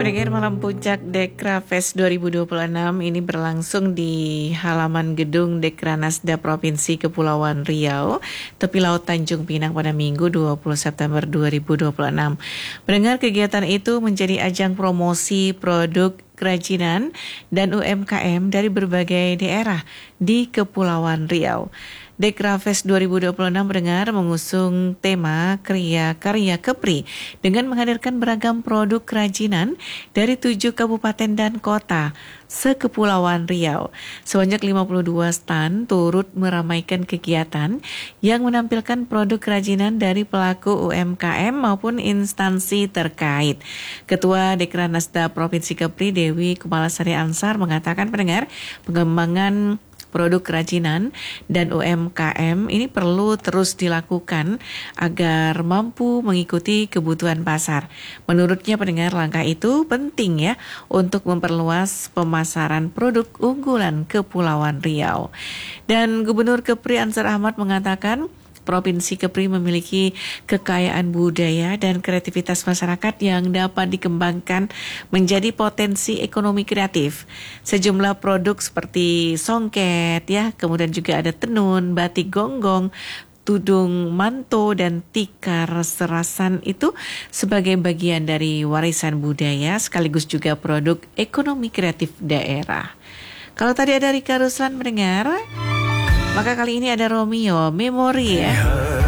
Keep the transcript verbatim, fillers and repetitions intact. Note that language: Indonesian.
pendengar malam puncak Dekra Fest dua ribu dua puluh enam ini berlangsung di halaman gedung Dekranasda Provinsi Kepulauan Riau, tepi laut Tanjung Pinang pada Minggu dua puluh September dua ribu dua puluh enam. Pendengar, kegiatan itu menjadi ajang promosi produk kerajinan dan U M K M dari berbagai daerah di Kepulauan Riau. Dekra Fest dua ribu dua puluh enam pendengar mengusung tema Kriya Karya Kepri dengan menghadirkan beragam produk kerajinan dari tujuh kabupaten dan kota sekepulauan Riau. Sebanyak lima puluh dua stand turut meramaikan kegiatan yang menampilkan produk kerajinan dari pelaku U M K M maupun instansi terkait. Ketua Dekranasda Provinsi Kepri Dewi Kumalasari Ansar mengatakan pendengar, pengembangan produk kerajinan dan U M K M ini perlu terus dilakukan agar mampu mengikuti kebutuhan pasar. Menurutnya pendengar, langkah itu penting ya untuk memperluas pemasaran produk unggulan Kepulauan Riau. Dan Gubernur Kepri Ansar Ahmad mengatakan Provinsi Kepri memiliki kekayaan budaya dan kreativitas masyarakat yang dapat dikembangkan menjadi potensi ekonomi kreatif. Sejumlah produk seperti songket ya, kemudian juga ada tenun, batik gonggong, tudung manto dan tikar serasan itu sebagai bagian dari warisan budaya sekaligus juga produk ekonomi kreatif daerah. Kalau tadi ada Rika Ruslan mendengar, maka kali ini ada Romeo Memori ya.